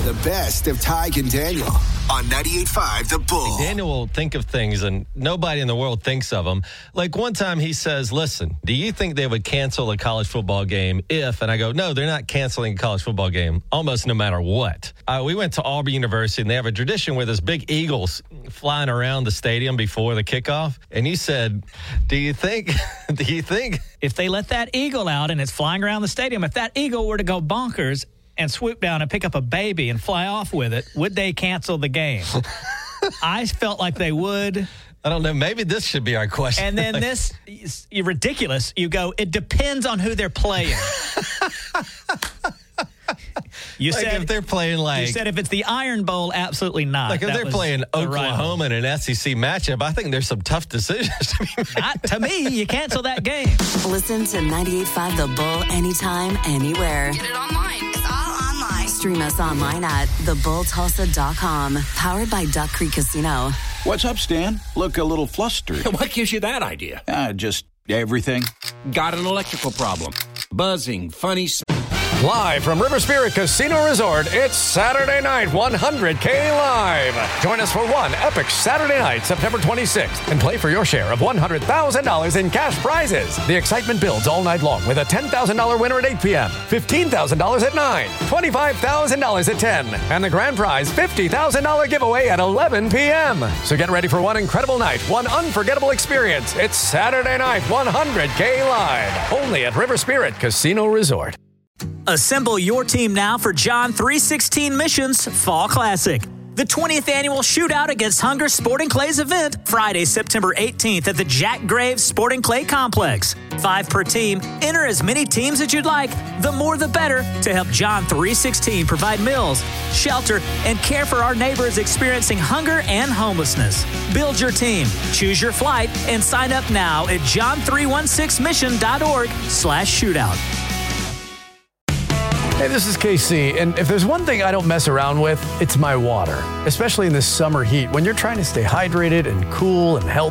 The best of Tig and Daniel on 98.5 The Bull. Daniel will think of things, and nobody in the world thinks of them. Like one time he says, listen, do you think they would cancel a college football game if, and I go, no, they're not canceling a college football game almost no matter what. We went to Auburn University, and they have a tradition where there's big eagles flying around the stadium before the kickoff. And he said, do you think if they let that eagle out and it's flying around the stadium, if that eagle were to go bonkers and swoop down and pick up a baby and fly off with it, would they cancel the game? I felt like they would. I don't know. Maybe this should be our question. And then you're ridiculous. You go, it depends on who they're playing. You said if they're playing you said if it's the Iron Bowl, absolutely not. Like if they're playing Oklahoma in an SEC matchup, I think there's some tough decisions to be made. Not to me. You cancel that game. Listen to 98.5 The Bull anytime, anywhere. Get it online. It's all online. Stream us online at thebulltulsa.com. Powered by Duck Creek Casino. What's up, Stan? Look a little flustered. What gives you that idea? Just everything. Got an electrical problem. Buzzing, funny... Live from River Spirit Casino Resort, it's Saturday Night 100K Live. Join us for one epic Saturday night, September 26th, and play for your share of $100,000 in cash prizes. The excitement builds all night long with a $10,000 winner at 8 p.m., $15,000 at 9, $25,000 at 10, and the grand prize $50,000 giveaway at 11 p.m. So get ready for one incredible night, one unforgettable experience. It's Saturday Night 100K Live, only at River Spirit Casino Resort. Assemble your team now for John 3:16 Missions Fall Classic. The 20th annual shootout against Hunger Sporting Clay's event, Friday, September 18th at the Jack Graves Sporting Clay Complex. 5 per team. Enter as many teams as you'd like. The more the better to help John 3:16 provide meals, shelter, and care for our neighbors experiencing hunger and homelessness. Build your team, choose your flight, and sign up now at john316mission.org/shootout. Hey, this is KC, and if there's one thing I don't mess around with, it's my water, especially in this summer heat when you're trying to stay hydrated and cool and healthy.